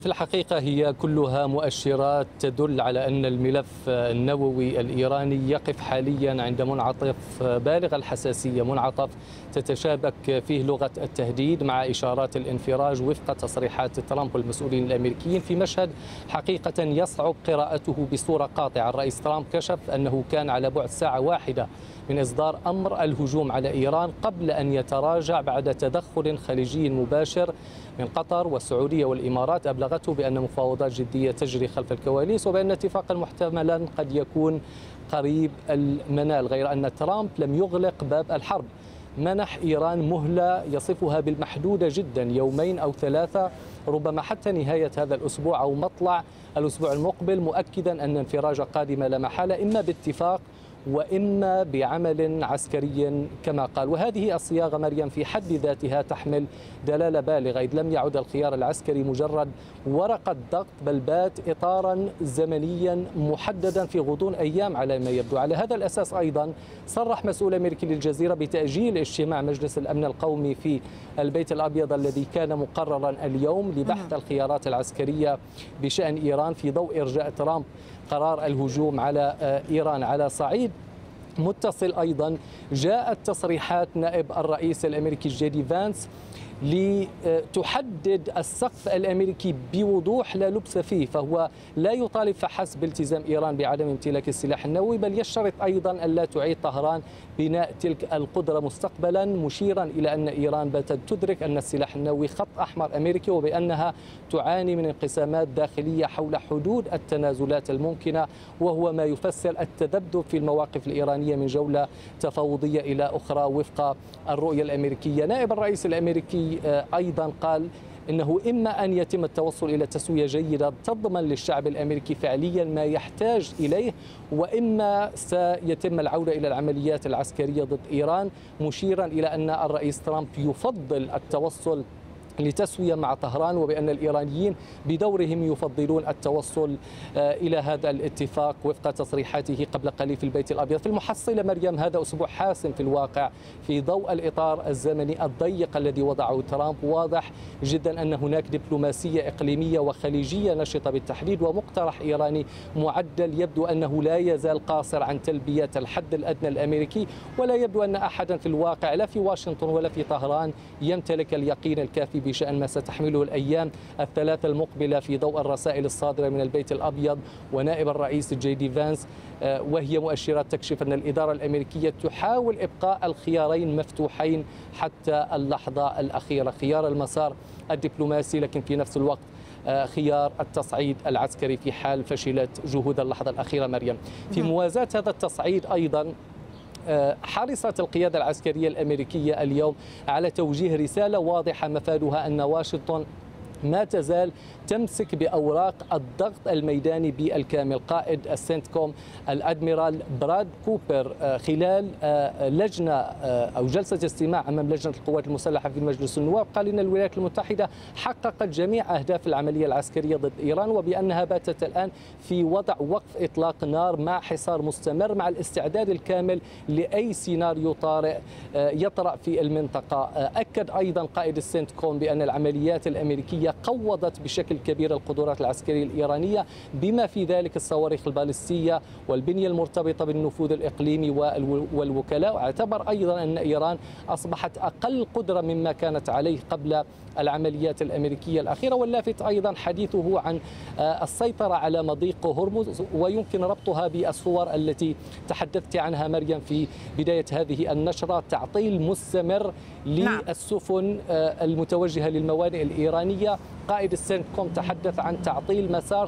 في الحقيقة هي كلها مؤشرات تدل على أن الملف النووي الإيراني يقف حاليا عند منعطف بالغ الحساسية، منعطف تتشابك فيه لغة التهديد مع إشارات الانفراج وفق تصريحات ترامب والمسؤولين الأمريكيين في مشهد حقيقة يصعب قراءته بصورة قاطعة. الرئيس ترامب كشف أنه كان على بعد ساعة واحدة من إصدار أمر الهجوم على إيران قبل أن يتراجع بعد تدخل خليجي مباشر من قطر والسعودية والإمارات أبلغته بأن مفاوضات جدية تجري خلف الكواليس وبأن اتفاقا محتملا قد يكون قريب المنال، غير أن ترامب لم يغلق باب الحرب. منح إيران مهلة يصفها بالمحدودة جدا، يومين أو ثلاثة، ربما حتى نهاية هذا الأسبوع أو مطلع الأسبوع المقبل، مؤكدا أن انفراج قادم لا محالة، إما باتفاق وإما بعمل عسكري كما قال. وهذه الصياغة مريم في حد ذاتها تحمل دلالة بالغة، إذ لم يعد الخيار العسكري مجرد ورقة ضغط، بل بات إطارا زمنيا محددا في غضون أيام على ما يبدو. على هذا الأساس أيضا صرح مسؤول أمريكي للجزيرة بتأجيل اجتماع مجلس الأمن القومي في البيت الأبيض الذي كان مقررا اليوم لبحث الخيارات العسكرية بشأن إيران في ضوء إرجاء ترامب قرار الهجوم على إيران. على صعيد متصل أيضا جاءت تصريحات نائب الرئيس الأمريكي جي دي فانس لتحدد السقف الأمريكي بوضوح لا لبس فيه، فهو لا يطالب فحسب بالتزام إيران بعدم امتلاك السلاح النووي، بل يشترط أيضا ألا تعيد طهران بناء تلك القدرة مستقبلا، مشيرا إلى أن إيران باتت تدرك أن السلاح النووي خط أحمر أمريكي وبأنها تعاني من انقسامات داخلية حول حدود التنازلات الممكنة، وهو ما يفسر التذبذب في المواقف الإيرانية من جولة تفاوضية إلى أخرى وفق الرؤية الأمريكية. نائب الرئيس الأمريكي أيضا قال إنه إما أن يتم التوصل إلى تسوية جيدة تضمن للشعب الأمريكي فعليا ما يحتاج إليه، وإما سيتم العودة إلى العمليات العسكرية ضد إيران، مشيرا إلى أن الرئيس ترامب يفضل التوصل لتسوية مع طهران، وبأن الإيرانيين بدورهم يفضلون التوصل إلى هذا الاتفاق وفق تصريحاته قبل قليل في البيت الأبيض. في المحصلة مريم هذا أسبوع حاسم في الواقع في ضوء الإطار الزمني الضيق الذي وضعه ترامب. واضح جدا أن هناك دبلوماسية إقليمية وخليجية نشطة بالتحديد، ومقترح إيراني معدل يبدو أنه لا يزال قاصر عن تلبية الحد الأدنى الأمريكي، ولا يبدو أن أحدا في الواقع لا في واشنطن ولا في طهران يمتلك اليقين الكافي بشأن ما ستحمله الأيام الثلاثة المقبلة في ضوء الرسائل الصادرة من البيت الأبيض ونائب الرئيس جي دي فانس، وهي مؤشرات تكشف أن الإدارة الأمريكية تحاول إبقاء الخيارين مفتوحين حتى اللحظة الأخيرة، خيار المسار الدبلوماسي لكن في نفس الوقت خيار التصعيد العسكري في حال فشلت جهود اللحظة الأخيرة. مريم، في موازاة هذا التصعيد أيضا حرصت القيادة العسكرية الأمريكية اليوم على توجيه رسالة واضحة مفادها أن واشنطن ما تزال تمسك بأوراق الضغط الميداني بالكامل. قائد السنتكوم الأدميرال براد كوبر خلال لجنة أو جلسة استماع أمام لجنة القوات المسلحة في مجلس النواب قال إن الولايات المتحدة حققت جميع أهداف العملية العسكرية ضد إيران، وبأنها باتت الآن في وضع وقف إطلاق نار مع حصار مستمر مع الاستعداد الكامل لأي سيناريو طارئ يطرأ في المنطقة. أكد أيضا قائد السنتكوم بأن العمليات الأمريكية قوضت بشكل كبير القدرات العسكرية الإيرانية بما في ذلك الصواريخ البالستية والبنية المرتبطة بالنفوذ الإقليمي والوكلاء. واعتبر أيضا أن إيران أصبحت أقل قدرة مما كانت عليه قبل العمليات الأمريكية الأخيرة. واللافت أيضا حديثه عن السيطرة على مضيق هرمز، ويمكن ربطها بالصور التي تحدثت عنها مريم في بداية هذه النشرة، تعطيل مستمر للسفن المتوجهة للموانئ الإيرانية. قائد السنتكوم تحدث عن تعطيل مسار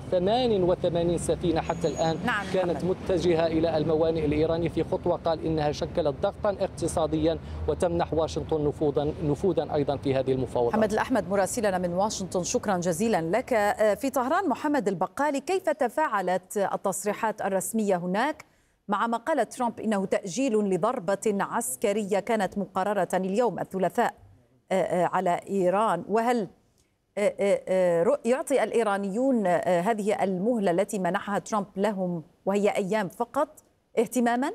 88 سفينة حتى الآن كانت متجهة إلى الموانئ الإيرانية، في خطوة قال إنها شكلت ضغطا اقتصاديا وتمنح واشنطن نفوذا أيضا في هذه المفاوضات. محمد الأحمد مراسلنا من واشنطن، شكرا جزيلا لك. في طهران محمد البقالي، كيف تفاعلت التصريحات الرسمية هناك مع ما قال ترامب إنه تأجيل لضربة عسكرية كانت مقررة اليوم الثلاثاء على إيران؟ وهل يعطي الإيرانيون هذه المهلة التي منحها ترامب لهم وهي أيام فقط اهتماما؟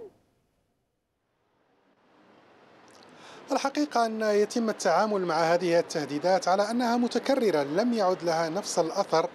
الحقيقة أن يتم التعامل مع هذه التهديدات على أنها متكررة، لم يعد لها نفس الأثر